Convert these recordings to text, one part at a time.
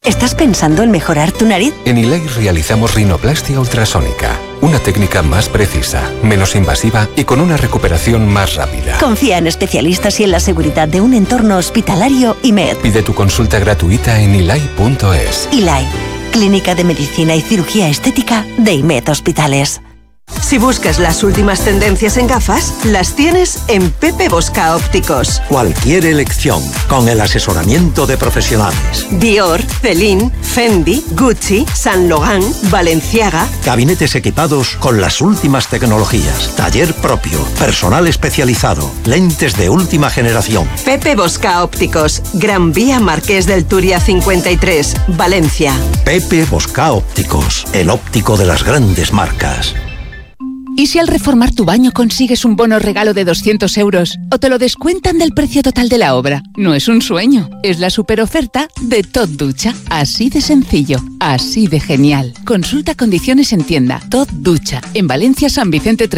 ¿Estás pensando en mejorar tu nariz? En Ilay realizamos rinoplastia ultrasónica, una técnica más precisa, menos invasiva y con una recuperación más rápida. Confía en especialistas y en la seguridad de un entorno hospitalario IMED. Pide tu consulta gratuita en ilay.es. Ilay, Clínica de Medicina y Cirugía Estética de IMED Hospitales. Si buscas las últimas tendencias en gafas, las tienes en Pepe Bosca Ópticos. Cualquier elección, con el asesoramiento de profesionales. Dior, Celine, Fendi, Gucci, Saint Laurent, Balenciaga. Gabinetes equipados con las últimas tecnologías. Taller propio, personal especializado, lentes de última generación. Pepe Bosca Ópticos, Gran Vía Marqués del Turia 53, Valencia. Pepe Bosca Ópticos, el óptico de las grandes marcas. ¿Y si al reformar tu baño consigues un bono regalo de 200 euros o te lo descuentan del precio total de la obra? No es un sueño, es la superoferta de Tot Ducha. Así de sencillo, así de genial. Consulta condiciones en tienda. Tot Ducha, en Valencia, San Vicente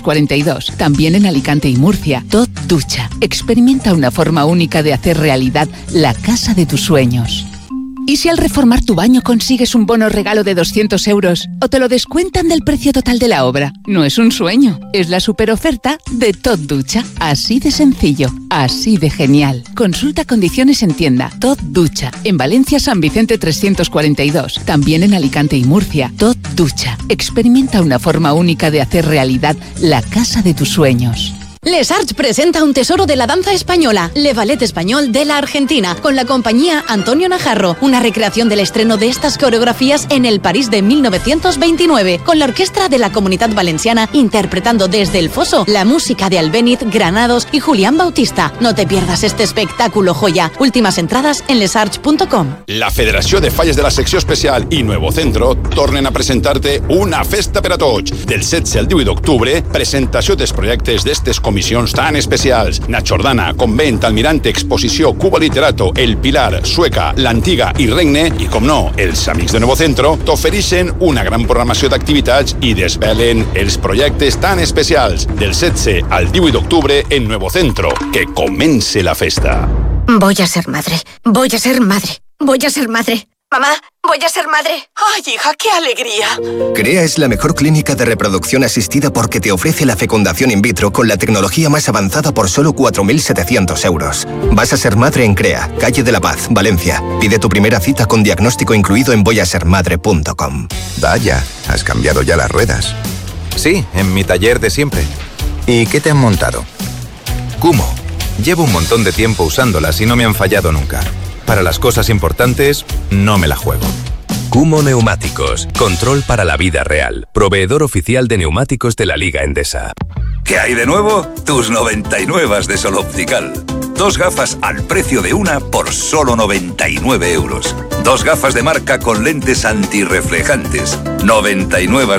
342. También en Alicante y Murcia. Tot Ducha. Experimenta una forma única de hacer realidad la casa de tus sueños. ¿Y si al reformar tu baño consigues un bono regalo de 200 euros o te lo descuentan del precio total de la obra? No es un sueño, es la superoferta de Tot Ducha. Así de sencillo, así de genial. Consulta condiciones en tienda. Tot Ducha, en Valencia, San Vicente 342. También en Alicante y Murcia. Tot Ducha. Experimenta una forma única de hacer realidad la casa de tus sueños. Les Arts presenta un tesoro de la danza española, Le Ballet Español de la Argentina, con la compañía Antonio Najarro, una recreación del estreno de estas coreografías en el París de 1929, con la orquesta de la Comunidad Valenciana interpretando desde el foso la música de Albéniz, Granados y Julián Bautista. No te pierdas este espectáculo joya. Últimas entrades en lesarts.com. La Federació de Falles de la Secció Especial i Nuevo Centro tornen a presentar-te una festa per a tots. Del 16 al 18 d'octubre, presentació dels projectes d'estes comissions tan especials. Na Jordana, Convent, Almirante, Exposició, Cuba Literato, El Pilar, Sueca, l'Antiga i Regne, i com no, els amics de Nuevo Centro t'ofereixen una gran programació d'activitats i desvelen els projectes tan especials. Del 16 al 18 d'octubre en Nuevo Centro. Que comence la festa. Voy a ser madre, voy a ser madre, voy a ser madre. Mamá, voy a ser madre. ¡Ay, hija, qué alegría! CREA es la mejor clínica de reproducción asistida porque te ofrece la fecundación in vitro con la tecnología más avanzada por solo 4.700 euros. Vas a ser madre en CREA, Calle de la Paz, Valencia. Pide tu primera cita con diagnóstico incluido en voyasermadre.com. Vaya, has cambiado ya las ruedas. Sí, en mi taller de siempre. ¿Y qué te han montado? Kumo. Llevo un montón de tiempo usándolas y no me han fallado nunca. Para las cosas importantes, no me la juego. Kumo Neumáticos. Control para la vida real. Proveedor oficial de neumáticos de la Liga Endesa. ¿Qué hay de nuevo? Tus 99 de Sol Optical. 2 gafas al precio de una por solo 99 euros. 2 gafas de marca con lentes antirreflejantes. 99